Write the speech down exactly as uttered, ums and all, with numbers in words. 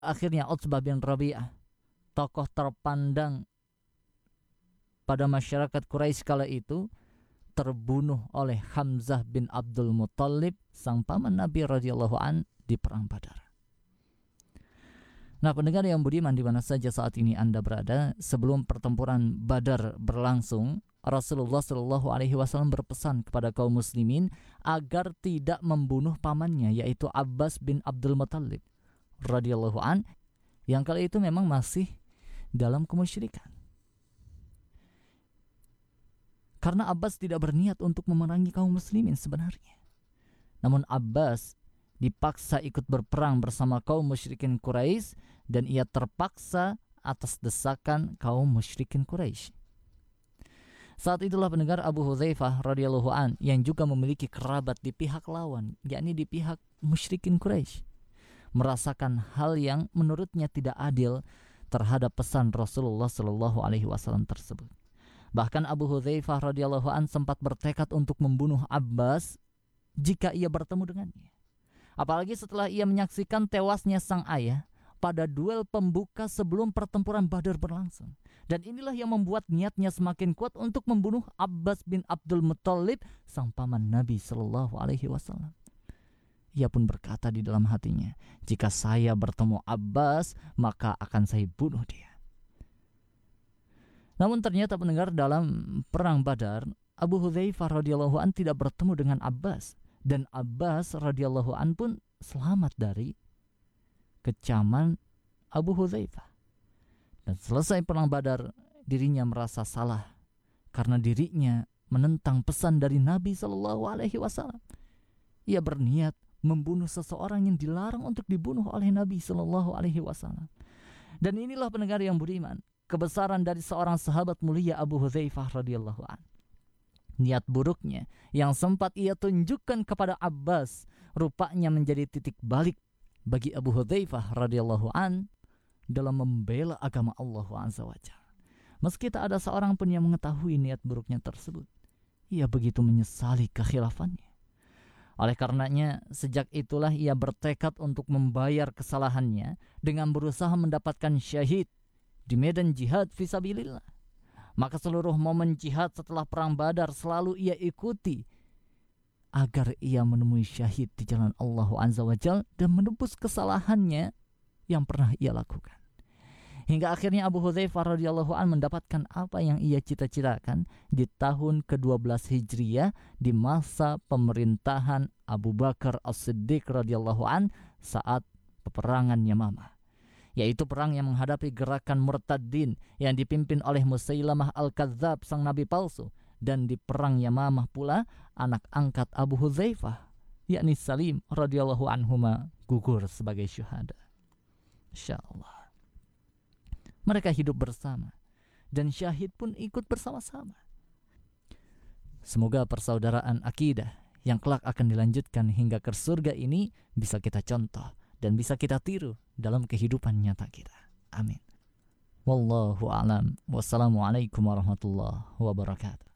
Akhirnya Utbah bin Rabi'ah, tokoh terpandang pada masyarakat Quraisy kala itu, terbunuh oleh Hamzah bin Abdul Muttalib, sang paman Nabi radhiyallahu an, di perang Badar. Nah, pendengar yang budiman di mana saja saat ini Anda berada, sebelum pertempuran Badar berlangsung, Rasulullah Shallallahu Alaihi Wasallam berpesan kepada kaum muslimin agar tidak membunuh pamannya, yaitu Abbas bin Abdul Muttalib radhiyallahu an, yang kala itu memang masih dalam kemusyrikan. Karena Abbas tidak berniat untuk memerangi kaum muslimin sebenarnya. Namun Abbas dipaksa ikut berperang bersama kaum musyrikin Quraisy, dan ia terpaksa atas desakan kaum musyrikin Quraisy. Saat itulah pendengar, Abu Hudzaifah radhiyallahu an, yang juga memiliki kerabat di pihak lawan, yakni di pihak musyrikin Quraisy, merasakan hal yang menurutnya tidak adil terhadap pesan Rasulullah Shallallahu Alaihi Wasallam tersebut. Bahkan Abu Hudzaifah radhiyallahu an sempat bertekad untuk membunuh Abbas jika ia bertemu dengannya. Apalagi setelah ia menyaksikan tewasnya sang ayah pada duel pembuka sebelum pertempuran Badar berlangsung. Dan inilah yang membuat niatnya semakin kuat untuk membunuh Abbas bin Abdul Muttalib, sang paman Nabi Shallallahu Alaihi Wasallam. Ia pun berkata di dalam hatinya, jika saya bertemu Abbas, maka akan saya bunuh dia. Namun ternyata pendengar, dalam perang Badar, Abu Hudzaifah radhiyallahu an tidak bertemu dengan Abbas, dan Abbas radhiyallahu an pun selamat dari kecaman Abu Hudzaifah. Dan selesai perang Badar, dirinya merasa salah karena dirinya menentang pesan dari Nabi Shallallahu Alaihi Wasallam. Ia berniat membunuh seseorang yang dilarang untuk dibunuh oleh Nabi Shallallahu Alaihi Wasallam. Dan inilah pendengar yang budiman, kebesaran dari seorang sahabat mulia Abu Hudzaifah radhiyallahu an. Niat buruknya yang sempat ia tunjukkan kepada Abbas rupanya menjadi titik balik bagi Abu Hudzaifah radhiyallahu an dalam membela agama Allah Azza wa Jalla. Meski tak ada seorang pun yang mengetahui niat buruknya tersebut, ia begitu menyesali kekhilafannya. Oleh karenanya, sejak itulah ia bertekad untuk membayar kesalahannya dengan berusaha mendapatkan syahid di medan jihad fisabilillah. Maka seluruh momen jihad setelah perang Badar selalu ia ikuti agar ia menemui syahid di jalan Allah Azza wa Jalla dan menebus kesalahannya yang pernah ia lakukan. Hingga akhirnya Abu Hudzaifah radhiyallahu an mendapatkan apa yang ia cita-citakan di tahun kedua belas Hijriah, di masa pemerintahan Abu Bakar As-Siddiq radhiyallahu an saat peperangan Yamamah, yaitu perang yang menghadapi gerakan murtadin yang dipimpin oleh Musailamah Al-Kadzab, sang nabi palsu. Dan di perang Yamamah pula anak angkat Abu Hudzaifah, yakni Salim radhiyallahu anhuma, gugur sebagai syuhada. Insyaallah mereka hidup bersama dan syahid pun ikut bersama-sama. Semoga persaudaraan akidah yang kelak akan dilanjutkan hingga ke surga ini bisa kita contoh dan bisa kita tiru dalam kehidupan nyata kita. Amin. Wallahu a'lam. Wassalamualaikum warahmatullahi wabarakatuh.